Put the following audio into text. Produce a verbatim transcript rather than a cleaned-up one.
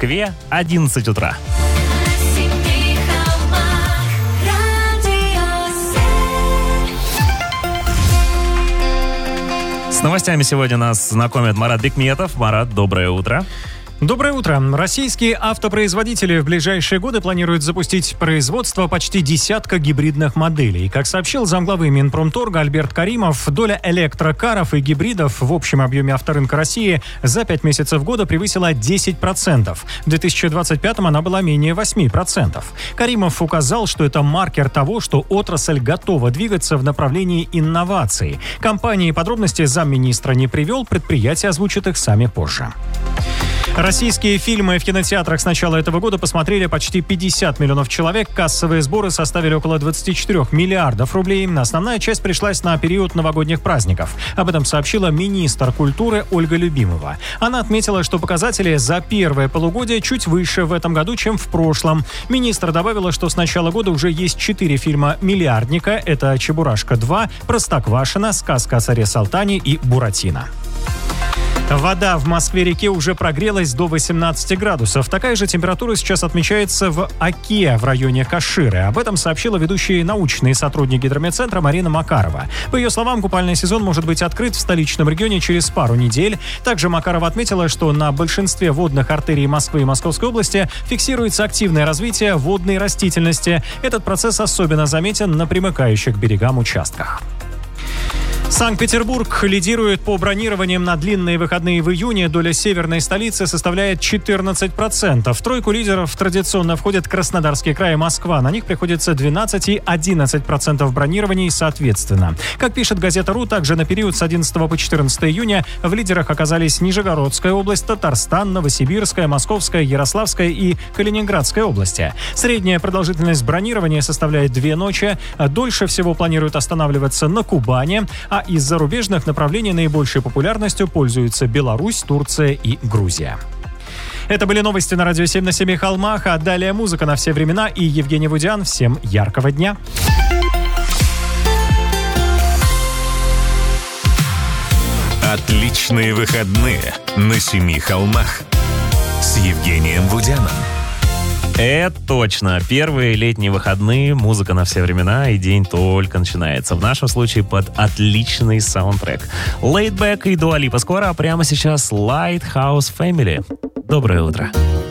Москве одиннадцать утра. С новостями сегодня нас знакомит Марат Бекметов. Марат, доброе утро. Доброе утро. Российские автопроизводители в ближайшие годы планируют запустить производство почти десятка гибридных моделей. Как сообщил замглавы Минпромторга Альберт Каримов, доля электрокаров и гибридов в общем объеме авторынка России за пять месяцев года превысила десять процентов. В две тысячи двадцать пятом она была менее восемь процентов. Каримов указал, что это маркер того, что отрасль готова двигаться в направлении инноваций. Компании подробности замминистра не привел, предприятия озвучат их сами позже. Российские фильмы в кинотеатрах с начала этого года посмотрели почти пятьдесят миллионов человек. Кассовые сборы составили около двадцать четыре миллиардов рублей. Основная часть пришлась на период новогодних праздников. Об этом сообщила министр культуры Ольга Любимова. Она отметила, что показатели за первое полугодие чуть выше в этом году, чем в прошлом. Министр добавила, что с начала года уже есть четыре фильма «Миллиардника». Это «Чебурашка два», «Простоквашино», «Сказка о царе Салтане» и «Буратино». Вода в Москве-реке уже прогрелась до восемнадцати градусов. Такая же температура сейчас отмечается в Оке в районе Каширы. Об этом сообщила ведущий научный сотрудник гидрометцентра Марина Макарова. По ее словам, купальный сезон может быть открыт в столичном регионе через пару недель. Также Макарова отметила, что на большинстве водных артерий Москвы и Московской области фиксируется активное развитие водной растительности. Этот процесс особенно заметен на примыкающих к берегам участках. Санкт-Петербург лидирует по бронированиям на длинные выходные в июне. Доля северной столицы составляет четырнадцать процентов. В тройку лидеров традиционно входят Краснодарский край и Москва. На них приходится двенадцать и одиннадцать процентов бронирований соответственно. Как пишет газета РУ, также на период с одиннадцатого по четырнадцатое июня в лидерах оказались Нижегородская область, Татарстан, Новосибирская, Московская, Ярославская и Калининградская области. Средняя продолжительность бронирования составляет две ночи. Дольше всего планируют останавливаться на Кубани, а из зарубежных направлений наибольшей популярностью пользуются Беларусь, Турция и Грузия. Это были новости на радио семь на семи холмах, а далее музыка на все времена и Евгений Вудян. Всем яркого дня! Отличные выходные на семи холмах с Евгением Вудяном. Это точно. Первые летние выходные, музыка на все времена, и день только начинается. В нашем случае под отличный саундтрек. Laid Back и Dua Lipa скоро, а прямо сейчас Lighthouse Family. Доброе утро.